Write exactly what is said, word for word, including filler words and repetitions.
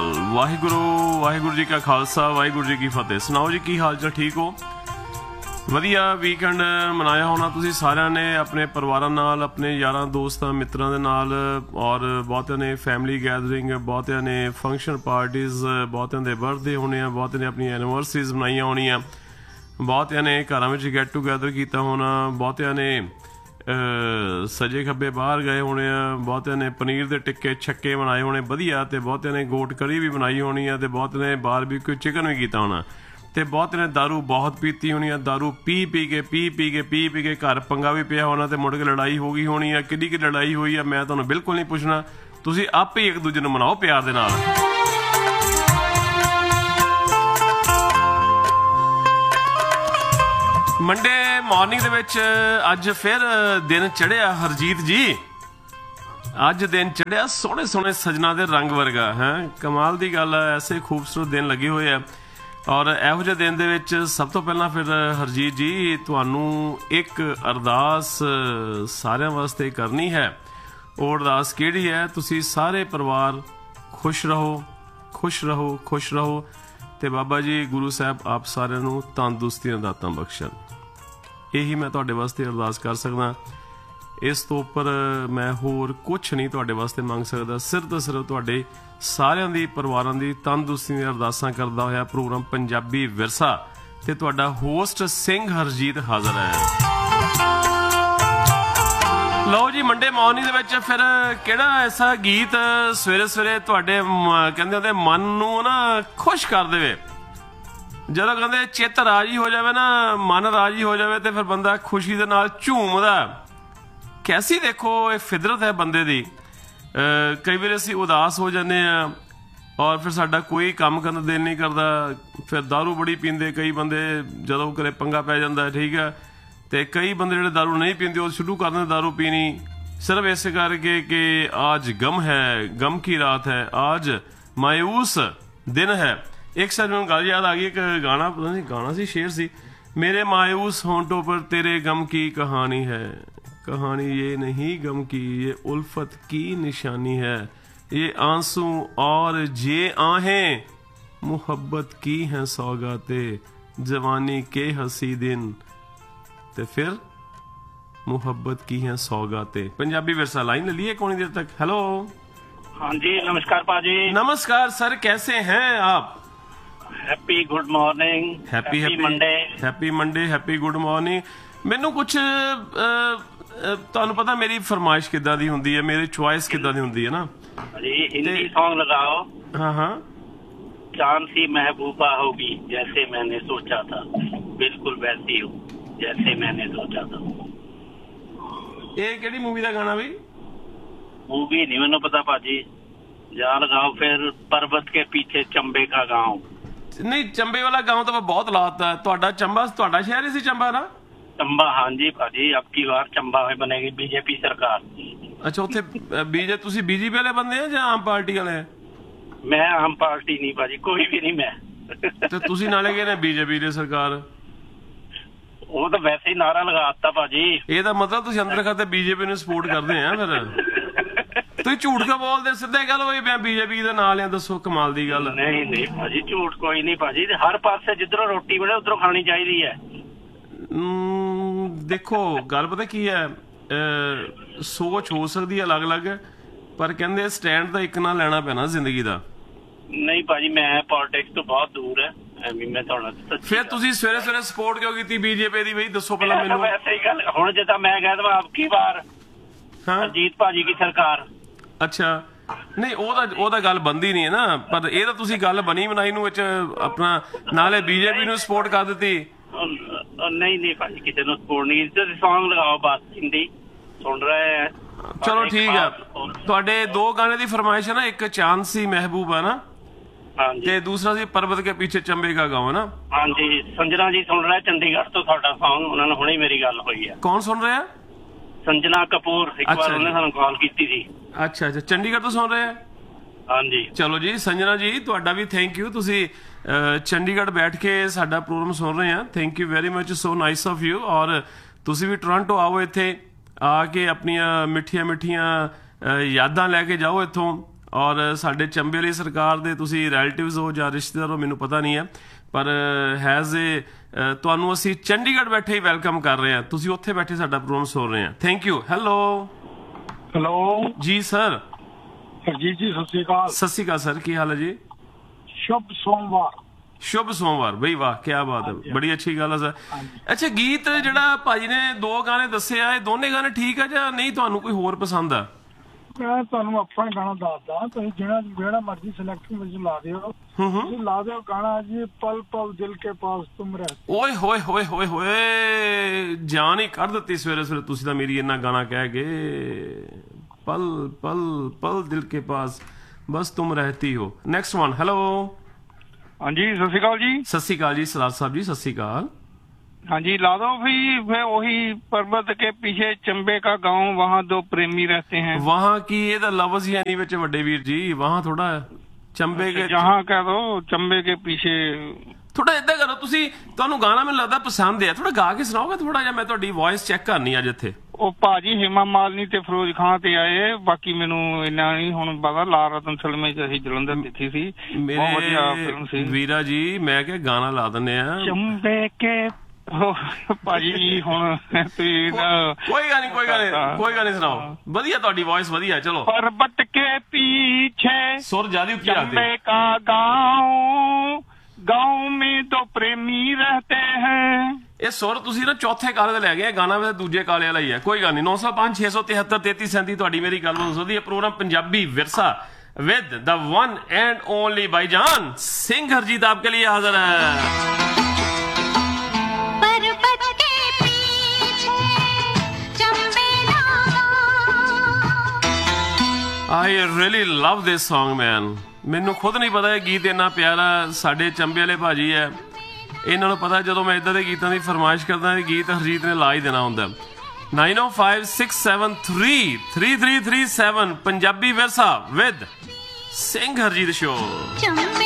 वाहिगुरु वाहिगुरु जी का खालसा वाहिगुरु जी की फतेह। सुनाओ जी की हाल चाल, ठीक हो? ਵਧੀਆ ਵੀਕਐਂਡ ਮਨਾਇਆ ਹੋਣਾ ਤੁਸੀਂ ਸਾਰਿਆਂ ਨੇ ਆਪਣੇ ਪਰਿਵਾਰਾਂ ਨਾਲ, ਆਪਣੇ ਯਾਰਾਂ ਦੋਸਤਾਂ ਮਿੱਤਰਾਂ ਦੇ ਨਾਲ, ਔਰ ਬਹੁਤਿਆਂ ਨੇ ਫੈਮਿਲੀ ਗੈਦਰਿੰਗ, ਬਹੁਤਿਆਂ ਨੇ ਫੰਕਸ਼ਨ ਪਾਰਟੀਜ਼, ਬਹੁਤਿਆਂ ਦੇ ਬਰਥਡੇ ਹੋਣੇ ਆ, ਬਹੁਤਿਆਂ ਨੇ ਆਪਣੀ ਐਨੀਵਰਸਰੀਜ਼ ਬਣਾਈਆਂ ਹੋਣੀਆਂ, ਬਹੁਤਿਆਂ ਨੇ ਘਰਾਂ ਵਿੱਚ ਗੈਟ ਟੂਗੈਦਰ ਕੀਤਾ ਹੋਣਾ, ਬਹੁਤਿਆਂ ਨੇ ਸਜੇ ਖੱਬੇ ਬਾਹਰ ਗਏ ਹੋਣੇ ਆ, ਬਹੁਤਿਆਂ ਨੇ ਪਨੀਰ ਦੇ ਟਿੱਕੇ ਛੱਕੇ ਬਣਾਏ ਹੋਣੇ ਵਧੀਆ, ਅਤੇ ਬਹੁਤਿਆਂ ਨੇ ਗੋਟ ਕੜੀ ਵੀ ਬਣਾਈ ਹੋਣੀ ਆ, ਅਤੇ ਬਹੁਤਿਆਂ ਨੇ ਬਾਰਬੀਕਿਊ ਚਿਕਨ ਵੀ ਕੀਤਾ ਹੋਣਾ, ਤੇ ਬਹੁਤ ਨੇ ਦਾਰੂ ਬਹੁਤ ਪੀਤੀ ਹੋਣੀ ਆ। ਦਾਰੂ ਪੀ ਪੀ ਕੇ ਪੀ ਪੀ ਕੇ ਪੀ ਪੀ ਕੇ ਘਰ ਪੰਗਾ ਵੀ ਪਿਆ ਹੋਣਾ, ਤੇ ਮੁੜ ਕੇ ਲੜਾਈ ਹੋ ਗਈ ਹੋਣੀ ਆ। ਕਿੰਨੀ ਕੁ ਲੜਾਈ ਹੋਈ ਆ ਮੈਂ ਤੁਹਾਨੂੰ ਬਿਲਕੁਲ ਨਹੀਂ ਪੁੱਛਣਾ, ਤੁਸੀਂ ਆਪੇ ਹੀ ਇੱਕ ਦੂਜੇ ਨੂੰ ਮਨਾਓ ਪਿਆਰ ਦੇ ਨਾਲ। ਮੰਡੇ ਮਾਰਨਿੰਗ ਦੇ ਵਿੱਚ ਅੱਜ ਫਿਰ ਦਿਨ ਚੜ੍ਹਿਆ ਹਰਜੀਤ ਜੀ, ਅੱਜ ਦਿਨ ਚੜ੍ਹਿਆ ਸੋਹਣੇ ਸੋਹਣੇ ਸਜਣਾ ਦੇ ਰੰਗ ਵਰਗਾ ਹੈ। ਕਮਾਲ ਦੀ ਗੱਲ ਆ, ਐਸੇ ਖੂਬਸੂਰਤ ਦਿਨ ਲੱਗੇ ਹੋਏ ਆ। ਔਰ ਇਹੋ ਜਿਹੇ ਦਿਨ ਦੇ ਵਿੱਚ ਸਭ ਤੋਂ ਪਹਿਲਾਂ ਫਿਰ ਹਰਜੀਤ ਜੀ ਤੁਹਾਨੂੰ ਇੱਕ ਅਰਦਾਸ ਸਾਰਿਆਂ ਵਾਸਤੇ ਕਰਨੀ ਹੈ। ਉਹ ਅਰਦਾਸ ਕਿਹੜੀ ਹੈ? ਤੁਸੀਂ ਸਾਰੇ ਪਰਿਵਾਰ ਖੁਸ਼ ਰਹੋ, ਖੁਸ਼ ਰਹੋ, ਖੁਸ਼ ਰਹੋ, ਅਤੇ ਬਾਬਾ ਜੀ ਗੁਰੂ ਸਾਹਿਬ ਆਪ ਸਾਰਿਆਂ ਨੂੰ ਤੰਦਰੁਸਤੀਆਂ ਦਾਤਾਂ ਬਖਸ਼ਣ। ਇਹੀ ਮੈਂ ਤੁਹਾਡੇ ਵਾਸਤੇ ਅਰਦਾਸ ਕਰ ਸਕਦਾ। ਇਸ ਤੋਂ ਉੱਪਰ ਮੈਂ ਹੋਰ ਕੁਛ ਨਹੀਂ ਤੁਹਾਡੇ ਵਾਸਤੇ ਮੰਗ ਸਕਦਾ। ਸਿਰਫ ਤੋਂ ਸਿਰਫ ਤੁਹਾਡੇ ਸਾਰਿਆਂ ਦੀ ਪਰਿਵਾਰਾਂ ਦੀ ਤੰਦਰੁਸਤੀ ਦੀਆਂ ਅਰਦਾਸਾਂ ਕਰਦਾ ਹੋਇਆ ਪ੍ਰੋਗਰਾਮ ਪੰਜਾਬੀ ਵਿਰਸਾ ਤੇ ਤੁਹਾਡਾ ਹੋਸਟ ਸਿੰਘ ਹਰਜੀਤ ਹਾਜ਼ਰ ਹੈ। ਲਓ ਜੀ, ਮੰਡੇ ਮਾਰਨਿੰਗ ਦੇ ਵਿੱਚ ਫਿਰ ਕਿਹੜਾ ਐਸਾ ਗੀਤ ਸਵੇਰੇ ਸਵੇਰੇ ਤੁਹਾਡੇ ਕਹਿੰਦੇ ਹੁੰਦੇ ਮਨ ਨੂੰ ਨਾ ਖੁਸ਼ ਕਰ ਦੇਵੇ। ਜਦੋਂ ਕਹਿੰਦੇ ਚਿੱਤ ਰਾਜੀ ਹੋ ਜਾਵੇ ਨਾ, ਮਨ ਰਾਜੀ ਹੋ ਜਾਵੇ, ਤੇ ਫਿਰ ਬੰਦਾ ਖੁਸ਼ੀ ਦੇ ਨਾਲ ਝੂਮਦਾ। ਕੈਸੀ ਦੇਖੋ ਇਹ ਫਿਦਰਤ ਹੈ ਬੰਦੇ ਦੀ। ਕਈ ਵਾਰ ਅਸੀਂ ਉਦਾਸ ਹੋ ਜਾਂਦੇ ਹਾਂ ਔਰ ਫਿਰ ਸਾਡਾ ਕੋਈ ਕੰਮ ਕਰਨ ਦਾ ਦਿਲ ਨਹੀਂ ਕਰਦਾ, ਫਿਰ ਦਾਰੂ ਬੜੀ ਪੀਂਦੇ ਕਈ ਬੰਦੇ, ਜਦੋਂ ਕਦੇ ਪੰਗਾ ਪੈ ਜਾਂਦਾ, ਠੀਕ ਹੈ। ਅਤੇ ਕਈ ਬੰਦੇ ਜਿਹੜੇ ਦਾਰੂ ਨਹੀਂ ਪੀਂਦੇ ਉਹ ਸ਼ੁਰੂ ਕਰ ਦਿੰਦੇ ਦਾਰੂ ਪੀਣੀ, ਸਿਰਫ ਇਸ ਕਰਕੇ ਕਿ ਆਜ ਗਮ ਹੈ, ਗਮ ਕੀ ਰਾਤ ਹੈ, ਆਜ ਮਾਯੂਸ ਦਿਨ ਹੈ। ਇੱਕ ਸਾਈਡ ਮੈਨੂੰ ਗੱਲ ਯਾਦ ਆ ਗਈ, ਇੱਕ ਗਾਣਾ ਪਤਾ ਨਹੀਂ ਗਾਣਾ ਸੀ ਸ਼ੇਰ ਸੀ, ਮੇਰੇ ਮਾਯੂਸ ਹੋਂਠੋਂ ਪਰ ਤੇਰੇ ਗਮ ਕੀ ਕਹਾਣੀ ਹੈ, कहानी ये नहीं गम की, ये उल्फत की निशानी है, ये आंसू और ये आहें मुहब्बत की हैं सौगाते, जवानी के हसी दिन ते फिर मुहब्बत की हैं सौगाते। पंजाबी विरसा लाइन ले लिए कौन देर तक। हेलो, हाँ जी, नमस्कार पाजी। नमस्कार सर, कैसे हैं आप? Happy good morning. Happy Monday, happy Monday, happy good morning. मैनू कुछ ਤੁਹਾਨੂੰ ਪਤਾ ਮੇਰੀ ਫਰਮਾਇਸ਼ ਕਿੱਦਾਂ ਦੀ ਹੁੰਦੀ ਹੈ, ਮੇਰੀ ਚੁਆਇਸ ਕਿੱਦਾਂ ਦੀ ਹੁੰਦੀ ਹੈ ਨਾ ਜੀ। हिंदी सॉन्ग लगाओ। हाँ हाँ। चांद सी महबूबा होगी जैसे मैंने सोचा था, बिल्कुल वैसी हो जैसे मैंने सोचा था। ਇਹ ਕਿਹੜੀ ਮੂਵੀ ਦਾ ਗਾਣਾ ਬਈ? मूवी नहीं मैंने पता पाजी। जा लगाओ फिर पर्वत के पीछे चंबे का गाँव। ਨਹੀਂ, ਚੰਬੇ ਵਾਲਾ ਗਾँव ਤਾਂ ਬਹੁਤ ਲਾਤਾ। ਤੁਹਾਡਾ ਚੰਬਾ, ਤੁਹਾਡਾ ਸ਼ਹਿਰ ਹੀ ਸੀ ਚੰਬਾ ਨਾ? चंबा, हाँ जी भाजी, अब की बार चंबा में बनेगी बीजेपी सरकार। अच्छा, ਉੱਥੇ ਬੀਜੇ ਤੁਸੀਂ ਬੀਜੇਪੀ ਵਾਲੇ ਬੰਦੇ ਆ ਜਾਂ ਆਮ ਪਾਰਟੀ ਵਾਲੇ? मैं आम पार्टी नहीं भाजी, कोई भी नहीं मैं। ਤੇ ਤੁਸੀਂ ਨਾਲੇ ਕਹਿੰਦੇ ਬੀਜੇਪੀ ਦੀ ਸਰਕਾਰ। ਉਹ ਤਾਂ ਵੈਸੇ ਹੀ ਨਾਰਾ ਲਗਾਤਾ ਭਾਜੀ। ਇਹਦਾ ਮਤਲਬ ਤੁਸੀਂ ਅੰਦਰ ਖਾਤੇ ਬੀਜੇਪੀ ਨੂੰ ਸਪੋਰਟ ਕਰਦੇ ਆ। ਫਿਰ ਤੁਸੀਂ ਝੂਠ ਕਿਉਂ ਬੋਲਦੇ? ਸਿੱਧੇ ਗੱਲ ਹੋਈ ਮੈਂ ਬੀਜੇਪੀ ਦੇ ਨਾਲ ਆ, ਦੱਸੋ ਕਮਾਲ ਦੀ ਗੱਲ। ਨਹੀਂ ਨਹੀਂ ਭਾਜੀ, ਝੂਠ ਕੋਈ ਨਹੀਂ ਭਾਜੀ, ਹਰ ਪਾਸੇ ਜਿੱਧਰੋਂ ਰੋਟੀ ਮਿਲੇ ਉਧਰੋਂ ਖਾਣੀ ਚਾਹੀਦੀ ਹੈ। ਦੇਖੋ ਗੱਲ ਪਤਾ ਕੀ ਹੈ, ਸੋਚ ਹੋ ਸਕਦੀ ਹੈ ਅਲੱਗ ਅਲੱਗ, ਪਰ ਕਹਿੰਦੇ ਸਟੈਂਡ ਤਾਂ ਇੱਕ ਨਾਲ ਲੈਣਾ ਪੈਣਾ ਜ਼ਿੰਦਗੀ ਦਾ। ਨਹੀਂ ਭਾਜੀ, ਮੈਂ ਪੋਲਿਟਿਕਸ ਤੋਂ ਬਹੁਤ ਦੂਰ ਹੈ। ਮੈਂ ਤੁਹਾਨੂੰ ਫਿਰ ਤੁਸੀਂ ਸਵੇਰੇ ਸਵੇਰੇ ਸਪੋਰਟ ਕਿਉਂ ਕੀਤੀ ਬੀਜੇਪੀ ਦੀ ਬਈ, ਦੱਸੋ ਪਹਿਲਾਂ ਮੈਨੂੰ। ਵੈਸੇ ਹੀ ਗੱਲ ਹੁਣ ਜਿੱਦਾਂ ਮੈਂ ਕਹਿ ਦਵਾਂ ਅਬ ਕੀ ਵਾਰ ਅਜੀਤ ਭਾਜੀ ਕੀ ਸਰਕਾਰ। ਅੱਛਾ, ਨਹੀਂ ਉਹ ਤਾਂ ਉਹ ਤਾਂ ਗੱਲ ਬਣਦੀ ਨਹੀਂ ਹੈ ਨਾ, ਪਰ ਇਹ ਤਾਂ ਤੁਸੀਂ ਗੱਲ ਬਣੀ ਬਣਾਈ ਨੂੰ ਵਿੱਚ ਆਪਣਾ ਨਾਲੇ ਬੀਜੇਪੀ ਨੂੰ ਸਪੋਰਟ ਕਰ ਦਿੱਤੀ। ਨਹੀਂ ਨਹੀਂ ਭਾਜੀ, ਕਿਸੇ ਨੂੰ ਸਪੋਰਟ ਨਹੀਂ। ਤੁਸੀਂ ਸੌਂਗ ਲਗਾਓ ਬਸ, ਹਿੰਦੀ ਸੁਣ ਰਹੇ ਹੈ। ਚਲੋ ਠੀਕ ਆ, ਤੁਹਾਡੇ ਦੋ ਗਾਣੇ ਦੀ ਫਰਮਾਇਸ਼ ਹੈ ਨਾ, ਇੱਕ ਚਾਂਦ ਸੀ ਮਹਿਬੂਬਾ ਨਾ, ਤੇ ਦੂਸਰਾ ਸੀ ਪਰਬਤ ਕੇ ਪਿੱਛੇ ਚੰਬੇ ਕਾ ਗਾँव ਨਾ। ਹਾਂਜੀ, ਸੰਜਨਾ ਜੀ ਸੁਣ ਰਿਹਾ ਚੰਡੀਗੜ੍ਹ ਤੋਂ ਤੁਹਾਡਾ ਸੌਂਗ, ਉਹਨਾਂ ਨਾਲ ਹੁਣੇ ਮੇਰੀ ਗੱਲ ਹੋਈ ਹੈ। ਕੌਣ ਸੁਣ ਰਿਹਾ? ਸੰਜਨਾ ਕਪੂਰ, ਇੱਕ ਵਾਰ ਉਹਨੇ ਸਾਨੂੰ ਕਾਲ ਕੀਤੀ ਸੀ। ਅੱਛਾ ਅੱਛਾ, ਚੰਡੀਗੜ੍ਹ ਤੋਂ ਸੁਣ ਰਹੇ ਆ? ਹਾਂਜੀ। ਚਲੋ ਜੀ ਸੰਜਨਾ ਜੀ, ਤੁਹਾਡਾ ਵੀ ਥੈਂਕ ਯੂ, ਤੁਸੀਂ ਚੰਡੀਗੜ੍ਹ ਬੈਠ ਕੇ ਸਾਡਾ ਪ੍ਰੋਗਰਾਮ ਸੁਣ ਰਹੇ ਆ। Thank you very much, so nice of you. ਔਰ ਤੁਸੀਂ ਵੀ ਟੋਰਾਂਟੋ ਆਓ, ਇੱਥੇ ਆ ਕੇ ਆਪਣੀਆਂ ਮਿੱਠੀਆਂ ਮਿੱਠੀਆਂ ਯਾਦਾਂ ਲੈ ਕੇ ਜਾਓ ਇੱਥੋਂ। ਔਰ ਸਾਡੇ ਚੰਬੇ ਵਾਲੀ ਸਰਕਾਰ ਦੇ ਤੁਸੀਂ ਰਿਲੇਟਿਵਸ ਹੋ ਜਾਂ ਰਿਸ਼ਤੇਦਾਰ ਹੋ ਮੈਨੂੰ ਪਤਾ ਨਹੀਂ ਹੈ, ਪਰ ਹੈਜ਼ ਏ ਤੁਹਾਨੂੰ ਅਸੀਂ ਚੰਡੀਗੜ੍ਹ ਬੈਠੇ ਹੀ ਵੈਲਕਮ ਕਰ ਰਹੇ ਹਾਂ, ਤੁਸੀਂ ਉੱਥੇ ਬੈਠੇ ਸਾਡਾ ਪ੍ਰੋਗਰਾਮ ਸੁਣ ਰਹੇ ਹਾਂ। Thank you. ਹੈਲੋ ਹੈਲੋ ਜੀ ਸਰ। ਹਰਜੀਤ ਜੀ, ਸਤਿ ਸ਼੍ਰੀ ਅਕਾਲ। ਸਤਿ ਸ਼੍ਰੀ ਅਕਾਲ ਸਰ, ਕੀ ਹਾਲ ਹੈ ਜੀ? ਸ਼ੁਭ ਸੋਮਵਾਰ। ਸ਼ੁਭ ਸੋਮਵਾਰ ਬਈ, ਵਾਹ ਕੀ ਬਾਤ ਹੈ, ਬੜੀ ਅੱਛੀ ਗੱਲ ਹੈ ਸਰ। ਅੱਛਾ, ਗੀਤ ਜਿਹੜਾ ਭਾਜੀ ਨੇ ਦੋ ਗਾਣੇ ਦੱਸੇ ਆ, ਇਹ ਦੋਨੇ ਗਾਣੇ ਠੀਕ ਆ ਜਾਂ ਨਹੀਂ, ਤੁਹਾਨੂੰ ਕੋਈ ਹੋਰ ਪਸੰਦ ਆ? ਮੈਂ ਤੁਹਾਨੂੰ ਆਪਣਾ ਗਾਣਾ ਦੱਸਦਾ, ਤੁਸੀਂ ਜਿਹੜਾ ਜਿਹੜਾ ਮਰਜ਼ੀ ਸਿਲੈਕਟ ਵਿੱਚ ਲਾ ਦਿਓ। ਤੁਸੀਂ ਲਾ ਦਿਓ ਗਾਣਾ ਜੀ, ਪਲ ਪਲ ਦਿਲ ਕੇ ਪਾਸ ਤੁਮ ਰਹਿ। ਓਏ ਹੋਏ ਹੋਏ ਹੋਏ ਹੋਏ, ਜਾਨ ਹੀ ਕੱਢ ਦਿੱਤੀ ਸਵੇਰੇ ਸਵੇਰੇ ਤੁਸੀਂ ਤਾਂ ਮੇਰੀ ਇੰਨਾ ਗਾਣਾ ਕਹਿ ਗਏ। ਪਲ ਪਲ ਪਲ ਦਿਲ ਕੇ ਪਾਸ ਬਸ ਤੁਮ ਰਹਿਤੀ ਹੋ। Next one. ਹੈਲੋ ਹਾਂਜੀ, ਸਤਿ ਸ਼੍ਰੀ ਅਕਾਲ ਜੀ। ਸਤਿ ਸ਼੍ਰੀ ਅਕਾਲ ਜੀ ਸਰਦਾਰ ਸਾਹਿਬ ਜੀ, ਸਤਿ ਸ਼੍ਰੀ ਅਕਾਲ। ਹਾਂਜੀ, ला दो भी फिर वही पर्वत के पीछे चंबे का गांव, वहाँ दो प्रेमी रहते हैं। वहाँ की ये तो लफ्ज ही नहीं बच्चे बड़े वीर जी, वहाँ थोड़ा चंबे के जहाँ कह दो चंबे के पीछे। ਥੋੜਾ ਏਦਾਂ ਕਰੋ ਤੁਸੀਂ, ਤੁਹਾਨੂੰ ਗਾਣਾ ਮੈਨੂੰ ਲੱਗਦਾ ਪਸੰਦ ਹੈ, ਥੋੜਾ ਗਾ ਕੇ ਸੁਣਾਓਗੇ ਥੋੜਾ ਜਿਹਾ? ਮੈਂ ਤੁਹਾਡੀ ਵੌਇਸ ਚੈੱਕ ਕਰਨੀ ਅੱਜ ਇੱਥੇ। ਉਹ ਭਾਜੀ ਹਿਮਾ ਮਾਲਨੀ ਤੇ ਫਿਰੋਜ਼ ਖਾਨ ਤੇ ਆਏ, ਬਾਕੀ ਮੈਨੂੰ ਇੰਨਾ ਨਹੀਂ ਹੁਣ ਪਤਾ। ਲਾ ਰਤਨ ਫਿਲਮ ਚ ਅਸੀਂ ਜਲੰਧਰ ਦੇਖੀ ਸੀ, ਬਹੁਤ ਵਧੀਆ ਫਿਲਮ ਸੀ। ਵੀਰਾ ਜੀ ਮੈਂ ਕਿਹਾ ਗਾਣਾ ਲਾ ਦਿੰਦੇ ਆ। ਚੰਬੇ ਕੇ ਭਾਜੀ ਹੁਣ ਤੁਸੀਂ ਕੋਈ ਗੱਲ ਨਹੀਂ, ਕੋਈ ਗੱਲ ਨਹੀਂ, ਕੋਈ ਗੱਲ ਨਹੀਂ, ਸੁਣਾਓ। ਵਧੀਆ, ਤੁਹਾਡੀ ਵੌਇਸ ਵਧੀਆ। ਚਲੋ। पर्वत के पीछे ਸੁਰ ਜਿਆਦਾ ਉੱਚੀ ਆਤੇ। चंबे का गाँव, गाँव में दो प्रेमी रहते हैं। ਇਹ ਸੁਰ ਤੁਸੀਂ ਨਾ ਚੌਥੇ ਕਾਲੇ ਦਾ ਲੈ ਗਏ, ਗਾਣਾ ਵੈਸੇ ਦੂਜੇ ਕਾਲੇ ਵਾਲਾ ਹੀ ਹੈ। ਕੋਈ ਗੱਲ ਨਹੀਂ। ਨੌ ਸੌ ਪੰਜ ਛੇ ਸੌ ਤਿਹੱਤਰ ਤੇਤੀ ਸੈਂਤੀ ਤੁਹਾਡੀ ਮੇਰੀ ਗੱਲ ਹੋ ਸਕਦੀ ਹੈ। ਪ੍ਰੋਗਰਾਮ ਪੰਜਾਬੀ ਵਿਰਸਾ with the one and only भाईजान सिंह हरजीत आपके लिए हाजिर है। I really love this song man। ਮੈਨੂੰ ਖੁਦ ਨਹੀਂ ਪਤਾ ਇਹ ਗੀਤ ਇੰਨਾ ਪਿਆਰਾ। ਸਾਡੇ ਚੰਬੇ ਵਾਲੇ ਭਾਜੀ ਹੈ, ਇਹਨਾਂ ਨੂੰ ਪਤਾ ਜਦੋਂ ਮੈਂ ਇਦਾਂ ਦੇ ਗੀਤਾਂ ਦੀ ਫਰਮਾਇਸ਼ ਕਰਦਾ ਇਹ ਗੀਤ ਹਰਜੀਤ ਨੇ ਲਾ ਹੀ ਦੇਣਾ ਹੁੰਦਾ। नाइन ओ five six seven three three three three seven Punjabi ਵਿਰਸਾ ਵਿਦ ਸਿੰਘ ਹਰਜੀਤ ਸ਼ੋ।